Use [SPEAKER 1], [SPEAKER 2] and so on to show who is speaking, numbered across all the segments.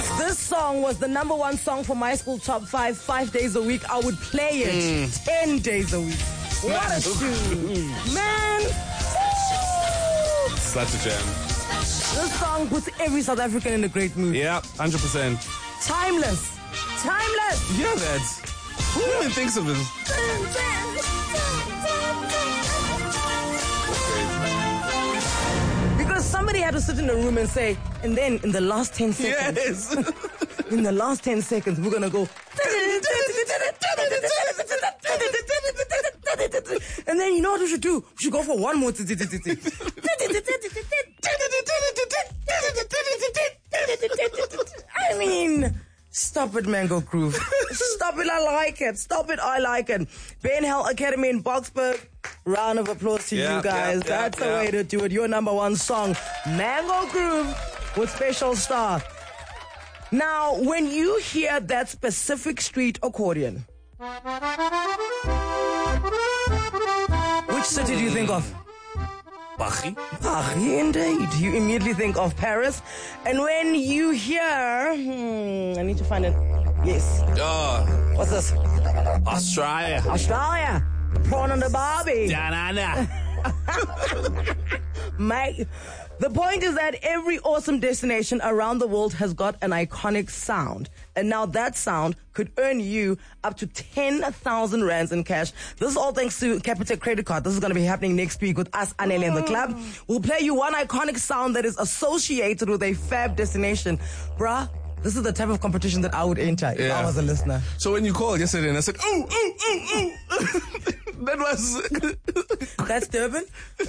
[SPEAKER 1] If this song was the number one song for my school top 5 days a week, I would play it 10 days a week. What a tune. Man.
[SPEAKER 2] Such a jam.
[SPEAKER 1] This song puts every South African in a great mood.
[SPEAKER 2] Yeah, 100%.
[SPEAKER 1] Timeless. Timeless.
[SPEAKER 2] Yeah, that's... Who even thinks of this?
[SPEAKER 1] Because somebody had to sit in a room and say, and then in the last 10 seconds,
[SPEAKER 2] Yes.
[SPEAKER 1] in the last 10 seconds, we're going to go. And then you know what we should do? We should go for one more. I mean, stop it, Mango Groove. Stop it, I like it. Stop it, I like it. Ben Hell Academy in Boksburg. Round of applause to you guys. That's the way to do it. Your number one song, Mango Groove with Special Star. Now, when you hear that specific street accordion, which city do you think of?
[SPEAKER 2] Paris?
[SPEAKER 1] Paris, indeed. You immediately think of Paris. And when you hear... I need to find it. Yes.
[SPEAKER 2] Oh,
[SPEAKER 1] What's this?
[SPEAKER 2] Australia.
[SPEAKER 1] Australia. Prawn on the Barbie.
[SPEAKER 2] Da-na-na.
[SPEAKER 1] Mate, the point is that every awesome destination around the world has got an iconic sound. And now that sound could earn you up to 10,000 rands in cash. This is all thanks to Capitec Credit Card. This is going to be happening next week with us, Anele and the club. We'll play you one iconic sound that is associated with a fab destination. Bruh, this is the type of competition that I would enter if I was a listener.
[SPEAKER 2] So when you called yesterday and I said, ooh, ooh, ooh, ooh. That was...
[SPEAKER 1] That's Durban?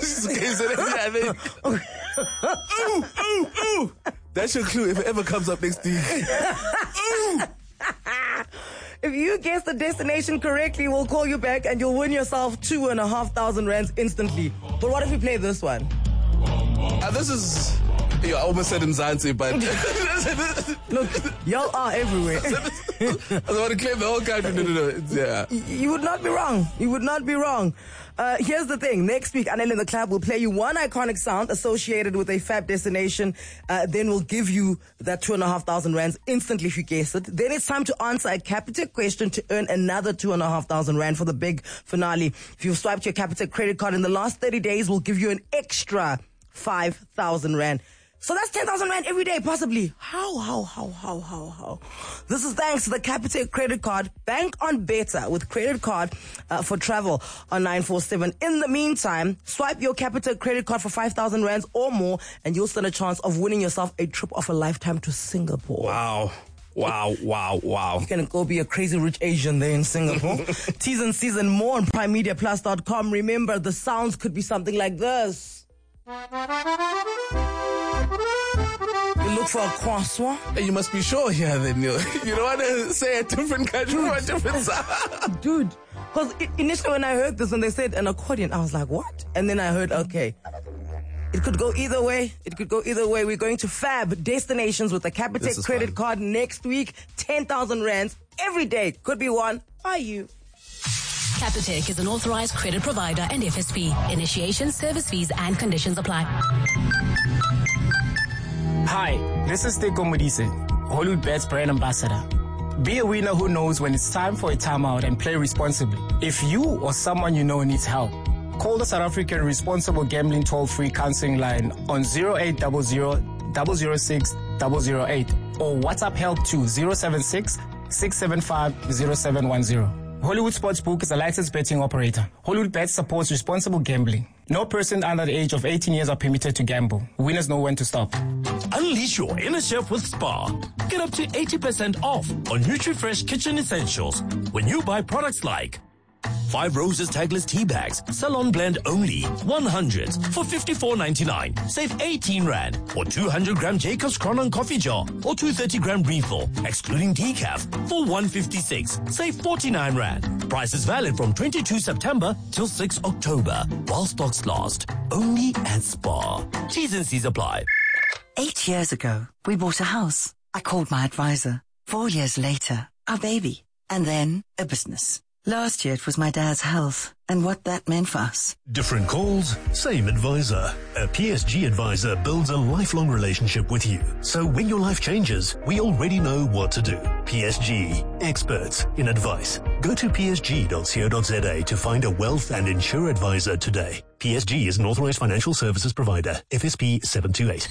[SPEAKER 2] Ooh, ooh, ooh. That's your clue if it ever comes up next week. Ooh.
[SPEAKER 1] If you guess the destination correctly, we'll call you back and you'll win yourself 2,500 rands instantly. But what if we play this one?
[SPEAKER 2] This is... I almost said Mzansi, but...
[SPEAKER 1] Look, y'all are everywhere.
[SPEAKER 2] I want to claim the whole country. No.
[SPEAKER 1] You would not be wrong. You would not be wrong. Here's the thing. Next week, Anel in the Club will play you one iconic sound associated with a fab destination. Then we'll give you that 2,500 rands instantly if you guess it. Then it's time to answer a Capitec question to earn another 2,500 rand for the big finale. If you've swiped your Capitec credit card in the last 30 days, we'll give you an extra 5,000 rand. So that's 10,000 rand every day, possibly. How? This is thanks to the Capitec credit card. Bank on better with credit card for travel on 947. In the meantime, swipe your Capitec credit card for 5,000 rands or more, and you'll stand a chance of winning yourself a trip of a lifetime to Singapore.
[SPEAKER 2] Wow.
[SPEAKER 1] You can go be a crazy rich Asian there in Singapore. T's and C's and more on PrimeMediaPlus.com. Remember, the sounds could be something like this. You look for a croissant?
[SPEAKER 2] Hey, you must be sure here then. You don't want to say a different country or a different sound.
[SPEAKER 1] Dude, because initially when I heard this, when they said an accordion, I was like, what? And then I heard, okay, it could go either way. We're going to fab destinations with the Capitec credit card next week. 10,000 rands every day could be won by you.
[SPEAKER 3] Capitec is an authorized credit provider and FSP. Initiation, service fees and conditions apply.
[SPEAKER 4] Hi, this is Teko Modise, Hollywood Bets brand ambassador. Be a winner who knows when it's time for a timeout and play responsibly. If you or someone you know needs help, call the South African Responsible Gambling toll-free counseling line on 0800 006 008 or WhatsApp help to 076 675 0710. Hollywood Sportsbook is a licensed betting operator. Hollywood Bets supports responsible gambling. No person under the age of 18 years are permitted to gamble. Winners know when to stop.
[SPEAKER 5] Unleash your inner chef with Spar. Get up to 80% off on NutriFresh kitchen essentials when you buy products like 5 Roses Tagless tea bags, salon blend only, 100 for 54.99. Save 18 rand. Or 200-gram Jacob's Cronon coffee jar or 230-gram refill, excluding decaf, for 156. Save 49 rand. Price is valid from 22 September till 6 October, while stocks last. Only at Spar. T's and C's apply.
[SPEAKER 6] 8 years ago, we bought a house. I called my advisor. 4 years later, our baby. And then a business. Last year it was my dad's health and what that meant for us.
[SPEAKER 5] Different calls, same advisor. A PSG advisor builds a lifelong relationship with you. So when your life changes, we already know what to do. PSG, experts in advice. Go to psg.co.za to find a wealth and insure advisor today. PSG is an authorized financial services provider. FSP 728.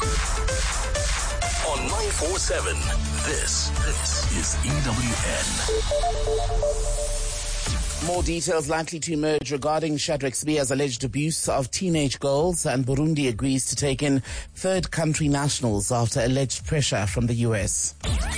[SPEAKER 5] On 947, this is EWN.
[SPEAKER 7] More details likely to emerge regarding Shadrack Sibiya's alleged abuse of teenage girls, and Burundi agrees to take in third country nationals after alleged pressure from the US.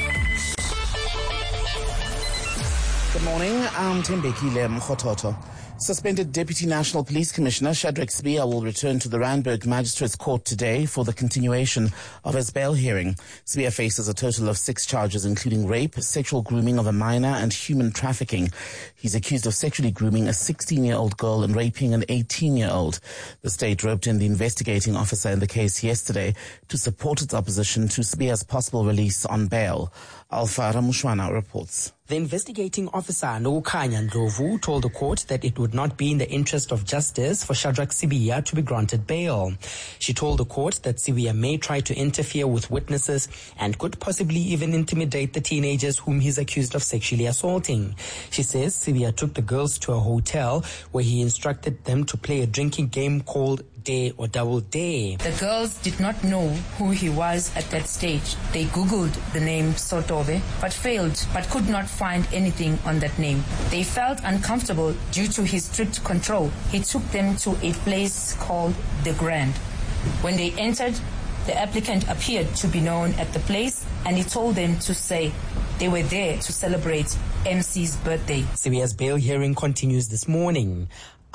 [SPEAKER 7] Good morning, I'm Tembekile Mkhototo. Suspended Deputy National Police Commissioner Shadrack Sibiya will return to the Randburg Magistrates Court today for the continuation of his bail hearing. Sibiya faces a total of 6 charges, including rape, sexual grooming of a minor, and human trafficking. He's accused of sexually grooming a 16-year-old girl and raping an 18-year-old. The state roped in the investigating officer in the case yesterday to support its opposition to Sibiya's possible release on bail. Alpha Ramushwana reports.
[SPEAKER 8] The investigating officer, Nokanya Ndlovu, told the court that it would not be in the interest of justice for Shadrack Sibiya to be granted bail. She told the court that Sibiya may try to interfere with witnesses and could possibly even intimidate the teenagers whom he's accused of sexually assaulting. She says Sibiya took the girls to a hotel where he instructed them to play a drinking game called Dare or Double Dare.
[SPEAKER 9] The girls did not know who he was at that stage. They Googled the name Sotove but could not find anything on that name. They felt uncomfortable due to his strict control. He took them to a place called The Grand. When they entered, the applicant appeared to be known at the place, and he told them to say they were there to celebrate MC's birthday.
[SPEAKER 8] Sibiya's bail hearing continues this morning.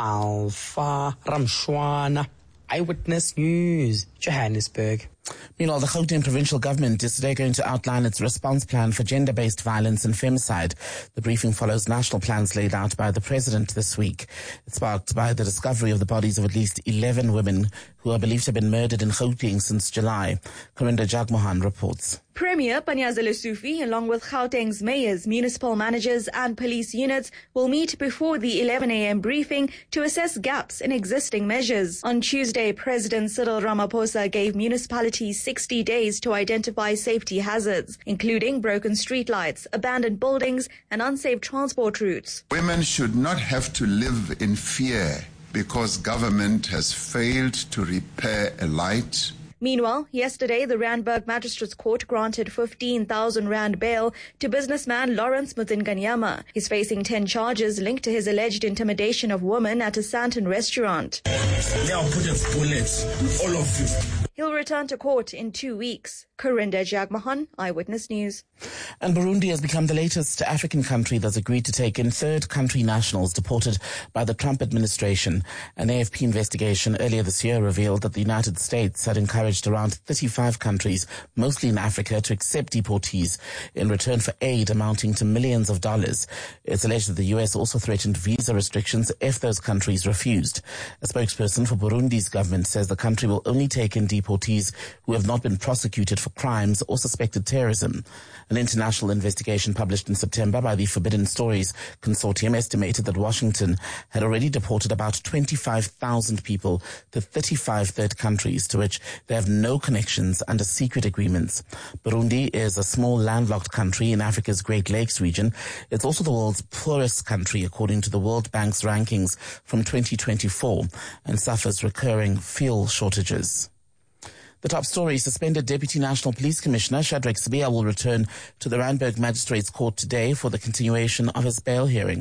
[SPEAKER 8] Alpha Ramshwana, Eyewitness News, Johannesburg.
[SPEAKER 7] Meanwhile, the Gauteng provincial government is today going to outline its response plan for gender-based violence and femicide. The briefing follows national plans laid out by the president this week. It's sparked by the discovery of the bodies of at least 11 women who are believed to have been murdered in Gauteng since July. Corinda Jagmohan reports.
[SPEAKER 10] Premier Panyaza Lesufi, along with Gauteng's mayors, municipal managers and police units, will meet before the 11 a.m. briefing to assess gaps in existing measures. On Tuesday, President Cyril Ramaphosa gave municipalities 60 days to identify safety hazards, including broken streetlights, abandoned buildings, and unsafe transport routes.
[SPEAKER 11] Women should not have to live in fear because government has failed to repair a light.
[SPEAKER 10] Meanwhile, yesterday, the Randburg Magistrates Court granted 15,000 Rand bail to businessman Lawrence Mudzinganyama. He's facing 10 charges linked to his alleged intimidation of women at a Santon restaurant.
[SPEAKER 12] Now put a bullet, all of you.
[SPEAKER 10] He'll return to court in 2 weeks. Corinda Jagmohan, Eyewitness News.
[SPEAKER 7] And Burundi has become the latest African country that's agreed to take in third country nationals deported by the Trump administration. An AFP investigation earlier this year revealed that the United States had encouraged around 35 countries, mostly in Africa, to accept deportees in return for aid amounting to millions of dollars. It's alleged that the US also threatened visa restrictions if those countries refused. A spokesperson for Burundi's government says the country will only take in deportees who have not been prosecuted for crimes or suspected terrorism. An international investigation published in September by the Forbidden Stories Consortium estimated that Washington had already deported about 25,000 people to 35 third countries to which they have no connections under secret agreements. Burundi is a small landlocked country in Africa's Great Lakes region. It's also the world's poorest country according to the World Bank's rankings from 2024 and suffers recurring fuel shortages. The top story, suspended Deputy National Police Commissioner Shadrack Sibiya will return to the Randburg Magistrates Court today for the continuation of his bail hearing.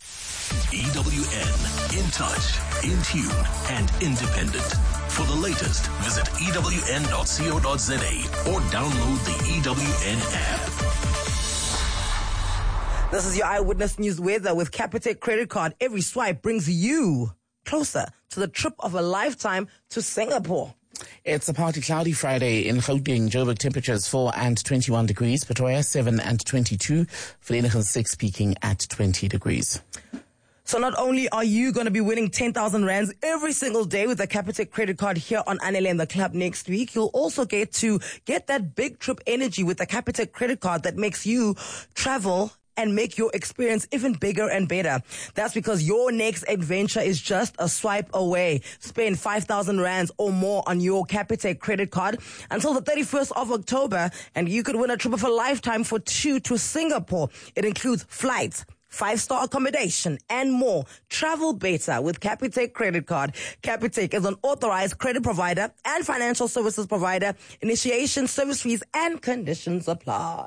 [SPEAKER 5] EWN, in touch, in tune, and independent. For the latest, visit ewn.co.za or download the EWN app.
[SPEAKER 1] This is your Eyewitness News weather with Capitec Credit Card. Every swipe brings you closer to the trip of a lifetime to Singapore.
[SPEAKER 7] It's a partly cloudy Friday in Gauteng. Joburg temperatures 4 and 21 degrees. Pretoria 7 and 22. Vereeniging 6 peaking at 20 degrees.
[SPEAKER 1] So not only are you going to be winning 10,000 rands every single day with the Capitec credit card here on Anele and the Club next week, you'll also get to get that big trip energy with the Capitec credit card that makes you travel and make your experience even bigger and better. That's because your next adventure is just a swipe away. Spend 5,000 rands or more on your Capitec credit card until the 31st of October, and you could win a trip of a lifetime for 2 to Singapore. It includes flights, 5-star accommodation, and more. Travel better with Capitec credit card. Capitec is an authorized credit provider and financial services provider. Initiation, service fees, and conditions apply.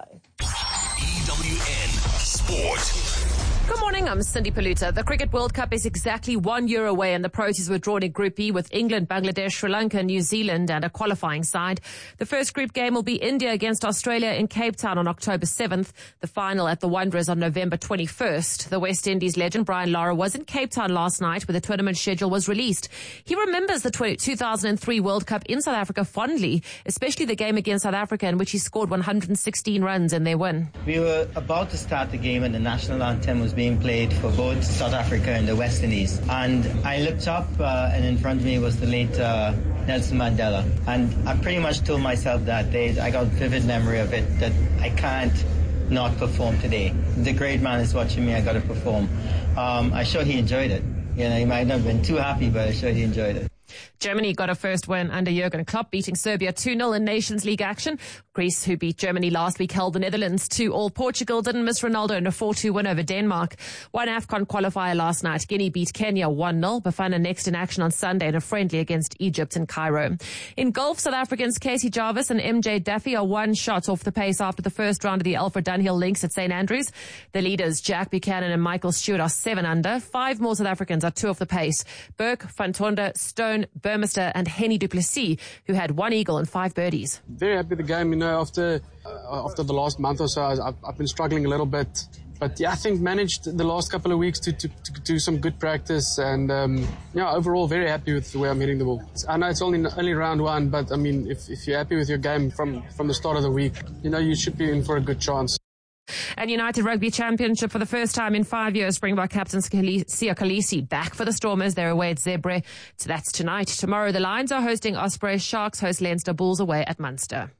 [SPEAKER 13] EWN Sport.
[SPEAKER 14] Good morning, I'm Cindy Paluta. The Cricket World Cup is exactly 1 year away and the Proteas were drawn in Group B with England, Bangladesh, Sri Lanka, New Zealand and a qualifying side. The first group game will be India against Australia in Cape Town on October 7th. The final at the Wanderers on November 21st. The West Indies legend Brian Lara was in Cape Town last night where the tournament schedule was released. He remembers the 2003 World Cup in South Africa fondly, especially the game against South Africa in which he scored 116 runs in their win.
[SPEAKER 15] We were about to start the game and the national anthem was being played for both South Africa and the West Indies. And I looked up and in front of me was the late Nelson Mandela. And I pretty much told myself that day, I got a vivid memory of it, that I can't not perform today. The great man is watching me, I got to perform. I'm sure he enjoyed it. You know, he might not have been too happy, but I'm sure he enjoyed it.
[SPEAKER 14] Germany got a first win under Jurgen Klopp, beating Serbia 2-0 in Nations League action. Greece, who beat Germany last week, held the Netherlands 2-2. Portugal didn't miss Ronaldo in a 4-2 win over Denmark. One AFCON qualifier last night. Guinea beat Kenya 1-0. Bafana next in action on Sunday in a friendly against Egypt in Cairo. In golf, South Africans Casey Jarvis and MJ Duffy are 1 shot off the pace after the first round of the Alfred Dunhill Links at St Andrews. The leaders, Jack Buchanan and Michael Stewart, are 7 under. 5 more South Africans are 2 off the pace. Burke, Van Tonder, Stone, Burmester and Henny du Plessis, who had 1 eagle and 5 birdies.
[SPEAKER 16] Very happy with the game. You know, after the last month or so, I've been struggling a little bit. But yeah, I think managed the last couple of weeks to do some good practice. And yeah, overall very happy with the way I'm hitting the ball. I know it's only round 1, but I mean, if you're happy with your game from the start of the week, you know, you should be in for a good chance.
[SPEAKER 14] And United Rugby Championship for the first time in 5 years. Springbok captain Siya Kolisi back for the Stormers. They're away at Zebre. So that's tonight. Tomorrow the Lions are hosting Ospreys. Sharks host Leinster. Bulls away at Munster.